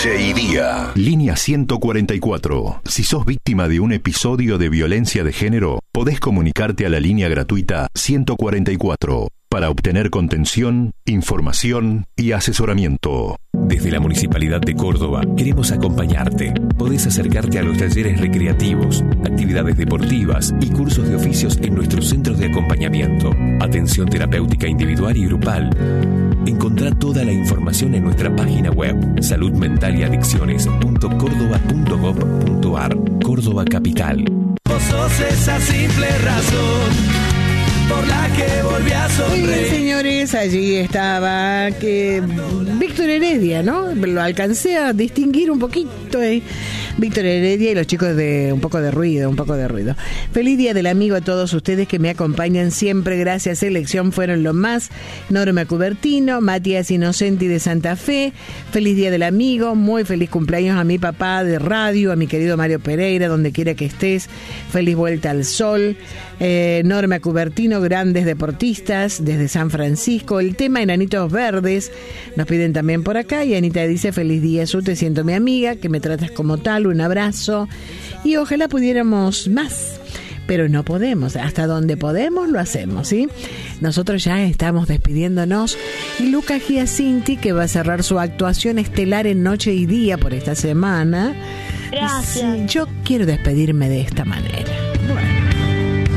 Noche y Día. Línea 144. Si sos víctima de un episodio de violencia de género, podés comunicarte a la línea gratuita 144 para obtener contención, información y asesoramiento. Desde la Municipalidad de Córdoba queremos acompañarte. Podés acercarte a los talleres recreativos, actividades deportivas y cursos de oficios en nuestros centros de acompañamiento. Atención terapéutica individual y grupal. Encontrá toda la información en nuestra página web saludmentaliadicciones.cordoba.gov.ar. Córdoba Capital. Vos sos esa simple razón por la que volví a sonreír. Muy bien, señores, allí estaba Víctor Heredia, ¿no? Lo alcancé a distinguir un poquito. Víctor Heredia y los chicos de un poco de ruido. Feliz Día del Amigo a todos ustedes que me acompañan siempre. Gracias, selección, fueron lo más. Norma Cubertino, Matías Inocenti de Santa Fe. Feliz Día del Amigo, muy feliz cumpleaños a mi papá de radio, a mi querido Mario Pereira, donde quiera que estés. Feliz vuelta al sol. Norma Cubertino, grandes deportistas desde San Francisco. El tema Enanitos Verdes nos piden también por acá, y Anita dice: feliz día, Su, te siento mi amiga, que me tratas como tal, un abrazo, y ojalá pudiéramos más, pero no podemos. Hasta donde podemos lo hacemos, ¿sí? Nosotros ya estamos despidiéndonos, y Luca Giacinti, que va a cerrar su actuación estelar en Noche y Día por esta semana. Gracias. Yo quiero despedirme de esta manera. Bueno.